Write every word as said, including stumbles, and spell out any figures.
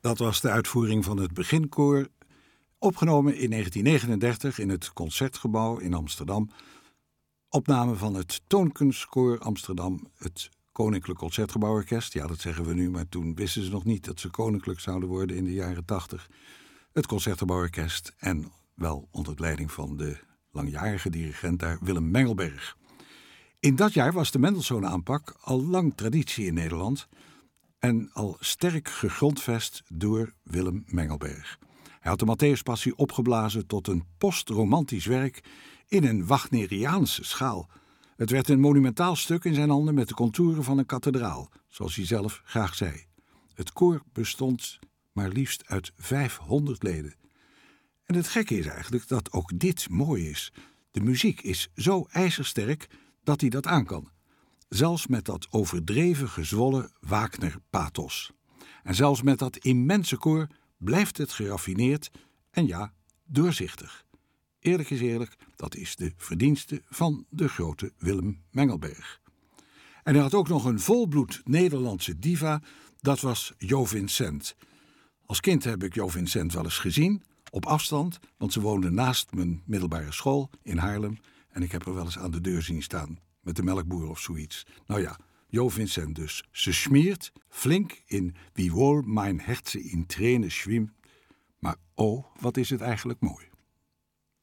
Dat was de uitvoering van het beginkoor, opgenomen in negentien negenendertig in het Concertgebouw in Amsterdam. Opname van het Toonkunstkoor Amsterdam, het Koninklijk Concertgebouworkest. Ja, dat zeggen we nu, maar toen wisten ze nog niet dat ze koninklijk zouden worden in de jaren tachtig. Het Concertgebouworkest en wel onder leiding van de langjarige dirigent daar, Willem Mengelberg. In dat jaar was de Mendelssohn-aanpak al lang traditie in Nederland en al sterk gegrondvest door Willem Mengelberg. Hij had de Matthäuspassie opgeblazen tot een postromantisch werk in een Wagneriaanse schaal. Het werd een monumentaal stuk in zijn handen met de contouren van een kathedraal, zoals hij zelf graag zei. Het koor bestond maar liefst uit vijfhonderd leden. En het gekke is eigenlijk dat ook dit mooi is. De muziek is zo ijzersterk dat hij dat aan kan. Zelfs met dat overdreven gezwollen Wagner-pathos. En zelfs met dat immense koor blijft het geraffineerd en ja, doorzichtig. Eerlijk is eerlijk, dat is de verdienste van de grote Willem Mengelberg. En hij had ook nog een volbloed Nederlandse diva, dat was Jo Vincent. Als kind heb ik Jo Vincent wel eens gezien, op afstand, want ze woonde naast mijn middelbare school in Haarlem en ik heb er wel eens aan de deur zien staan, met de melkboer of zoiets. Nou ja, Jo Vincent dus. Ze smiert flink in Wiewohl mein Herze in Tränen schwimmt, maar oh, wat is het eigenlijk mooi.